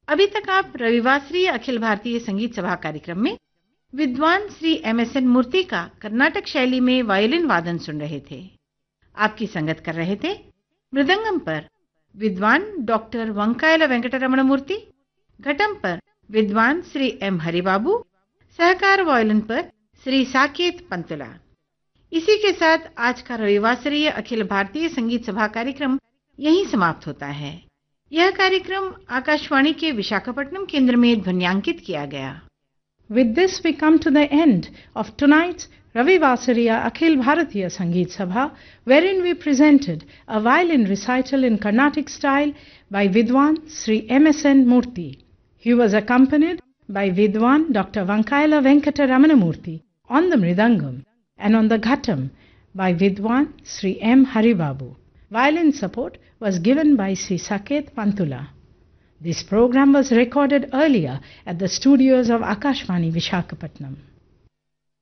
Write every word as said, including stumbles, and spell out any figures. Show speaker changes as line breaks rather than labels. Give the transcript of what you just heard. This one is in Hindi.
अभी तक आप रविवासरीय अखिल भारतीय संगीत सभा कार्यक्रम में विद्वान श्री एम एस एन मूर्ति का कर्नाटक शैली में वायोलिन वादन सुन रहे थे। आपकी संगत कर रहे थे मृदंगम पर विद्वान डॉक्टर वंकायला वेंकटरमण मूर्ति, घटम पर विद्वान श्री एम हरिबाबू, सहकार वायोलिन पर श्री साकेत पंतुला। इसी के साथ आज का रविवासरीय अखिल भारतीय संगीत सभा कार्यक्रम यहीं समाप्त होता है। यह कार्यक्रम आकाशवाणी के विशाखापट्टनम केंद्र में ध्वन्यांकित किया गया।
With this we come to the end of tonight's Ravivasariya Akhil Bharatiya Sangeet Sabha, wherein we presented a violin recital in Carnatic style by Vidwan Sri M S N Murthy. He was accompanied by Vidwan Doctor Vankaila Venkata Ramana Murthy on the mridangam and on the ghatam by Vidwan Sri M Haribabu. Violin support was given by Sri Saket Pantula. This program was recorded earlier at the studios of Akashvani Visakhapatnam.